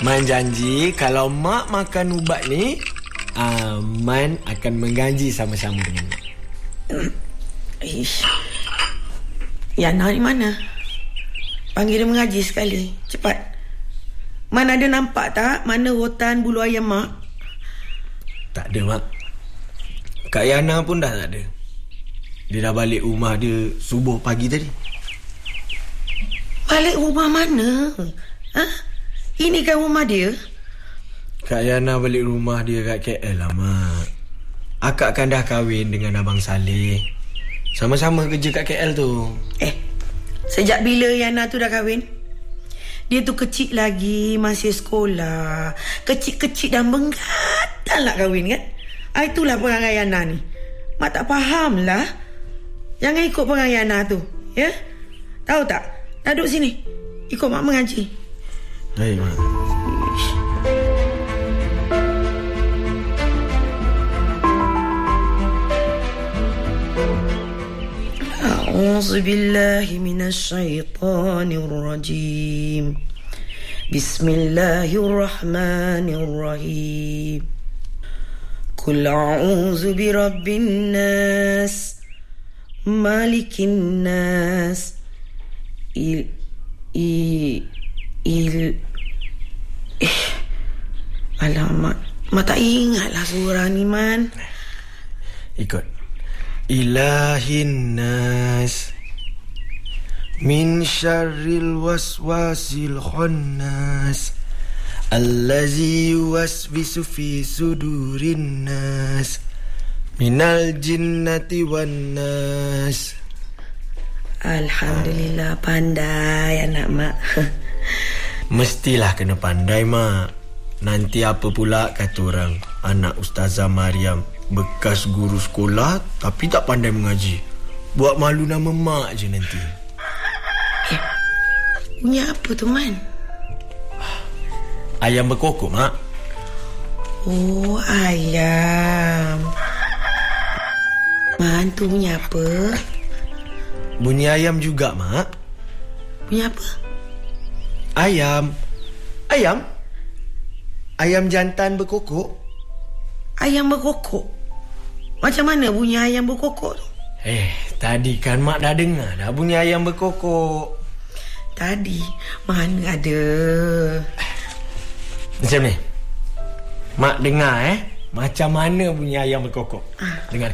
Man janji kalau mak makan ubat ni, Man akan menggaji sama-sama dengan mak. Ish. Yana ni mana? Panggil dia mengaji sekali. Cepat. Man ada nampak tak mana rotan bulu ayam mak? Tak ada, mak. Kak Yana pun dah tak ada. Dia dah balik rumah dia subuh pagi tadi. Balik rumah mana? Ini kan rumah dia? Kak Yana balik rumah dia kat KL lah, mak. Akak kan dah kahwin dengan Abang Saleh. Sama-sama kerja kat KL tu. Sejak bila Yana tu dah kahwin? Dia tu kecil lagi, masih sekolah. Kecil-kecil dan menggatal nak kahwin kan? Itulah perangai Yana ni. Mak tak faham lah. Jangan ikut perangai Yana tu, ya? Tahu tak? Dah duduk sini. Ikut mak mengaji. Baik, mak. A'udzubillahi minasyaitonirrajim. Bismillahirrahmanirrahim. Qul a'udzu birabbin nas, malikin nas, alamak, mak tak ingatlah surah ni, Man. Ikut. Ilahin nas min syarril waswasil khannas allazi yuwaswisu fi sudurin nas minal jinnati wan nas. Alhamdulillah, pandai anak mak. Mestilah kena pandai, mak. Nanti apa pula kata orang, anak Ustazah Mariam bekas guru sekolah tapi tak pandai mengaji. Buat malu nama mak je nanti. Bunyi apa tu, Man? Ayam berkokok, mak. Oh, ayam. Man, tu bunyi apa? Bunyi ayam juga, mak. Bunyi apa? Ayam. Ayam? Ayam jantan berkokok. Ayam berkokok? Macam mana bunyi ayam berkokok tu? Tadi kan mak dah dengar dah bunyi ayam berkokok. Tadi? Mana ada. Macam ni. Mak dengar macam mana bunyi ayam berkokok. Dengar.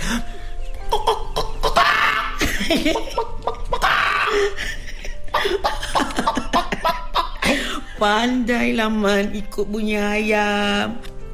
Pandailah, Man, ikut bunyi ayam.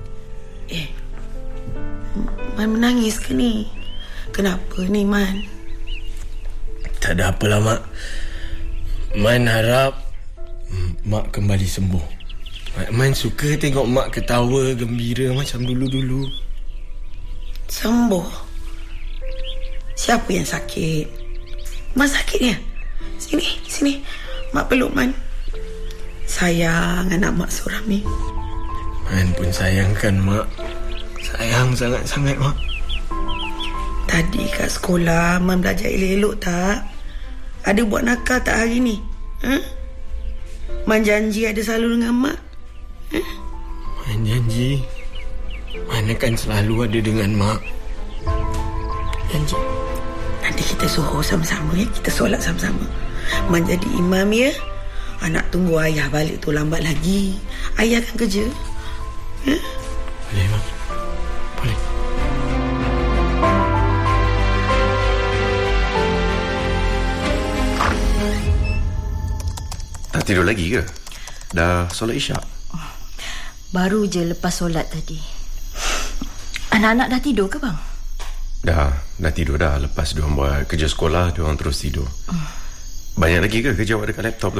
Man menangis ke ni? Kenapa ni, Man? Tak ada apalah, mak. Man harap mak kembali sembuh. Man suka tengok mak ketawa gembira macam dulu-dulu. Sembuh? Siapa yang sakit? Man sakit ya? Sini. Mak peluk Man. Sayang anak mak seorang ni. Man pun sayangkan mak. Sayang sangat-sangat, mak. Tadi kat sekolah Man belajar elok-elok tak? Ada buat nakal tak hari ni? Man janji ada selalu dengan mak. Man janji Man akan selalu ada dengan mak. Janji. Nanti kita suruh sama-sama ya. Kita solat sama-sama. Man jadi imam ya. Anak tunggu ayah balik tu lambat lagi. Ayah akan kerja. Boleh, mak. Boleh. Tak tidur lagi ke? Dah solat isyak? Baru je lepas solat tadi. Anak-anak dah tidur ke, bang? Dah tidur dah. Lepas diorang buat kerja sekolah, diorang terus tidur. Banyak lagi ke kerja awak dekat laptop tu?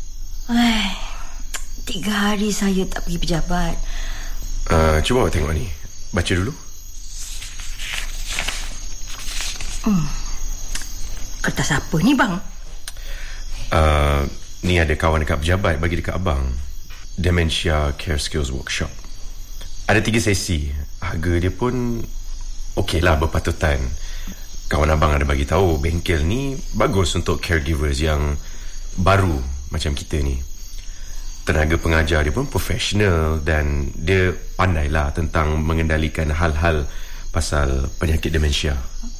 3 hari saya tak pergi pejabat. Cuba awak tengok ni. Baca dulu. Kertas apa ni, bang? Ni ada kawan dekat pejabat bagi dekat abang. Dementia Care Skills Workshop. Ada 3 sesi. Harga dia pun okey lah, berpatutan. Kawan abang ada bagi tahu bengkel ni bagus untuk caregivers yang baru macam kita ni. tenaga pengajar dia pun profesional dan dia pandailah tentang mengendalikan hal-hal pasal penyakit demensia.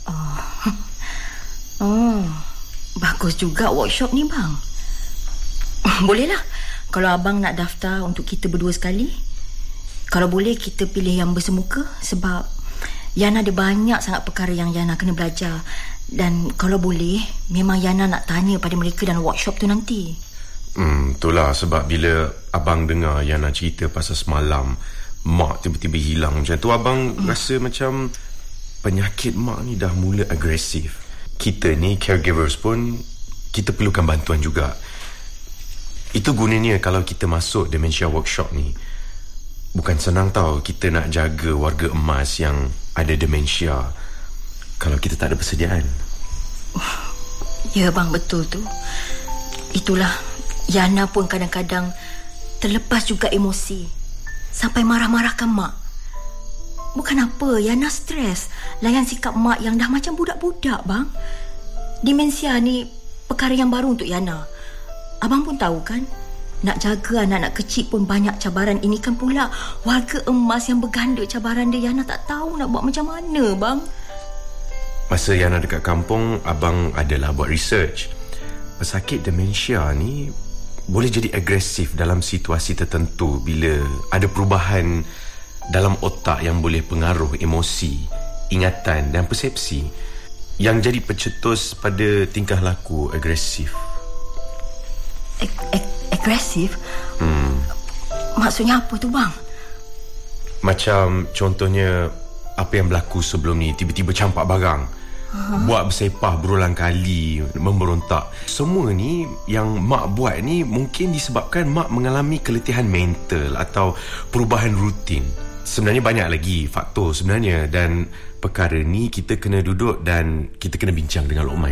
Bagus juga workshop ni bang. Bolehlah kalau abang nak daftar untuk kita berdua sekali. Kalau boleh kita pilih yang bersemuka, sebab Yana ada banyak sangat perkara yang Yana kena belajar. Dan kalau boleh memang Yana nak tanya pada mereka dalam workshop tu nanti. Itulah sebab bila abang dengar Yana cerita pasal semalam mak tiba-tiba hilang macam tu, abang rasa macam penyakit mak ni dah mula agresif. Kita ni caregivers pun kita perlukan bantuan juga. Itu gunanya kalau kita masuk dementia workshop ni. Bukan senang tau kita nak jaga warga emas yang ada demensia kalau kita tak ada persediaan. Ya bang, betul tu. Itulah, Yana pun kadang-kadang terlepas juga emosi sampai marah-marahkan mak. Bukan apa, Yana stres layan sikap mak yang dah macam budak-budak bang. Demensia ni perkara yang baru untuk Yana. Abang pun tahu kan, nak jaga anak-anak kecil pun banyak cabaran. Ini kan pula warga emas yang berganda cabaran dia. Yana tak tahu nak buat macam mana bang. Masa Yana dekat kampung, abang adalah buat research. Pesakit demensia ni boleh jadi agresif dalam situasi tertentu bila ada perubahan dalam otak yang boleh pengaruh emosi, ingatan dan persepsi yang jadi pencetus pada tingkah laku agresif. Agresif? Maksudnya apa tu bang? Macam contohnya apa yang berlaku sebelum ni, tiba-tiba campak barang, buat bersepah berulang kali, memberontak. Semua ni yang mak buat ni mungkin disebabkan mak mengalami keletihan mental atau perubahan rutin. Sebenarnya banyak lagi faktor sebenarnya, dan perkara ni kita kena duduk dan kita kena bincang dengan Luqman.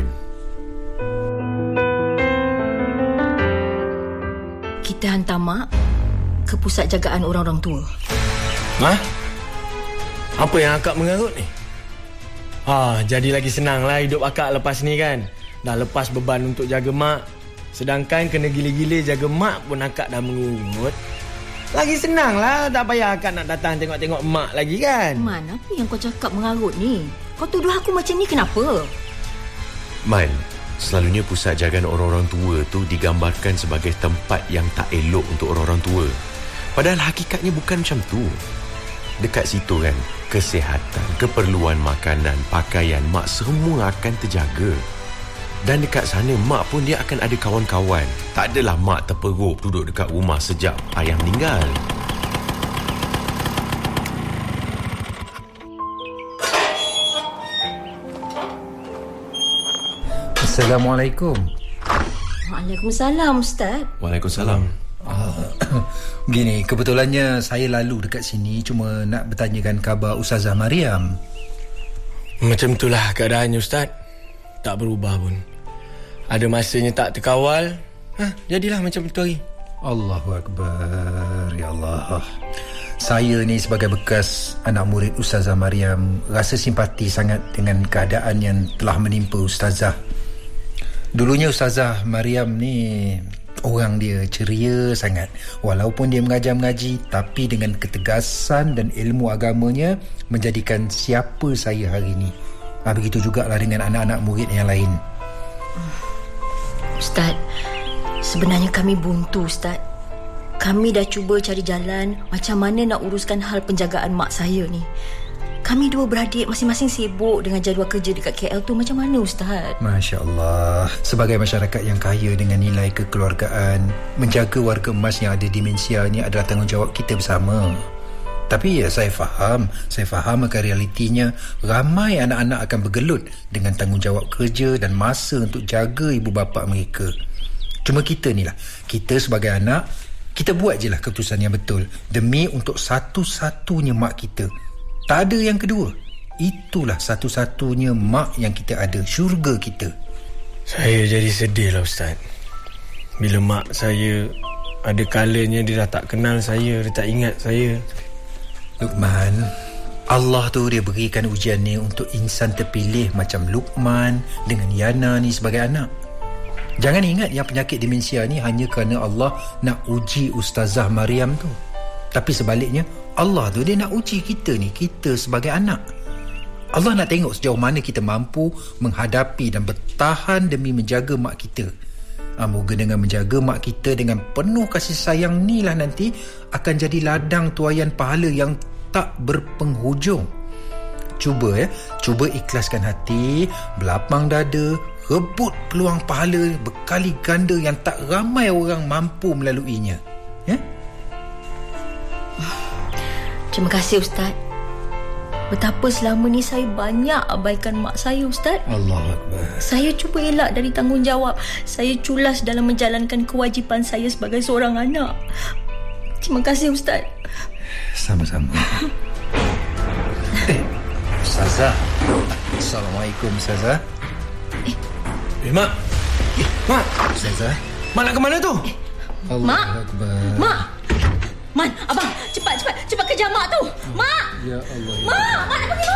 Kita hantar mak ke pusat jagaan orang-orang tua. Apa yang akak mengarut ni? Jadi lagi senang lah hidup akak lepas ni kan. Dah lepas beban untuk jaga mak. Sedangkan kena gila-gila jaga mak pun akak dah mengungut. Lagi senang lah, tak payah akak nak datang tengok-tengok mak lagi kan. Man, apa yang kau cakap mengarut ni? Kau tuduh aku macam ni kenapa? Man, selalunya pusat jagaan orang-orang tua tu digambarkan sebagai tempat yang tak elok untuk orang-orang tua. Padahal hakikatnya bukan macam tu. Dekat situ kan, kesihatan, keperluan makanan, pakaian mak semua akan terjaga. Dan dekat sana mak pun dia akan ada kawan-kawan. Tak adalah mak terperuk duduk dekat rumah sejak ayah meninggal. Assalamualaikum. Waalaikumsalam Ustaz. Waalaikumsalam. Gini, kebetulannya saya lalu dekat sini cuma nak bertanyakan khabar Ustazah Mariam. Macam itulah keadaannya Ustaz. Tak berubah pun. Ada masanya tak terkawal. Jadilah macam itu hari. Allahu Akbar. Ya Allah. Saya ni sebagai bekas anak murid Ustazah Mariam rasa simpati sangat dengan keadaan yang telah menimpa Ustazah. Dulunya Ustazah Mariam ni orang dia ceria sangat. Walaupun dia mengaji, tapi dengan ketegasan dan ilmu agamanya menjadikan siapa saya hari ini. Begitu jugalah dengan anak-anak murid yang lain. Ustaz, sebenarnya kami buntu Ustaz. Kami dah cuba cari jalan macam mana nak uruskan hal penjagaan mak saya ni. Kami dua beradik masing-masing sibuk dengan jadual kerja dekat KL tu. Macam mana Ustaz? Masya Allah. Sebagai masyarakat yang kaya dengan nilai kekeluargaan, menjaga warga emas yang ada demensia ni adalah tanggungjawab kita bersama. Tapi ya, saya faham akan realitinya ramai anak-anak akan bergelut dengan tanggungjawab kerja dan masa untuk jaga ibu bapa mereka. Cuma kita ni lah, kita sebagai anak, kita buat je lah keputusan yang betul demi untuk satu-satunya mak kita. Tak ada yang kedua. Itulah satu-satunya mak yang kita ada, syurga kita. Saya jadi sedih lah Ustaz. Bila mak saya ada kalanya dia dah tak kenal saya, dia tak ingat saya. Luqman, Allah tu dia berikan ujian ni untuk insan terpilih macam Luqman dengan Yana ni sebagai anak. Jangan ingat yang penyakit demensia ni hanya kerana Allah nak uji Ustazah Maryam tu. Tapi sebaliknya, Allah tu dia nak uji kita ni, kita sebagai anak. Allah nak tengok sejauh mana kita mampu menghadapi dan bertahan demi menjaga mak kita. Moga dengan menjaga mak kita dengan penuh kasih sayang ni lah nanti akan jadi ladang tuaian pahala yang tak berpenghujung. Cuba ikhlaskan hati, berlapang dada, rebut peluang pahala berkali ganda yang tak ramai orang mampu melaluinya. Terima kasih Ustaz. Betapa selama ni saya banyak abaikan mak saya, Ustaz. Allahuakbar. Saya cuba elak dari tanggungjawab. Saya culas dalam menjalankan kewajipan saya sebagai seorang anak. Terima kasih, Ustaz. Sama-sama. Ustazah. Assalamualaikum, Ustazah. Mak. Mak. Ustazah. Mak nak ke mana tu? Mak. Mak. Man, abang, cepat kejar mak tu. Mak. Ya Allah. Mak nak pergi